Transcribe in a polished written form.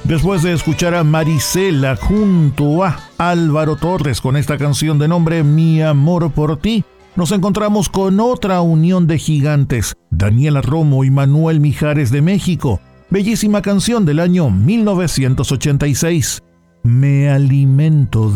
Después de escuchar a Marisela junto a Álvaro Torres con esta canción de nombre Mi amor por ti, nos encontramos con otra unión de gigantes, Daniela Romo y Manuel Mijares de México. Bellísima canción del año 1986, Me alimento